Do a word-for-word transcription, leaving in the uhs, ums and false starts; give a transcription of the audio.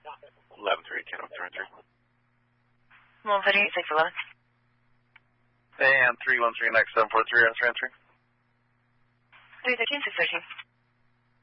eleven three, Canada three one three. one thirty-eight, six eleven. And three one three, next seven four three, answer, answer. three thirteen, six thirteen.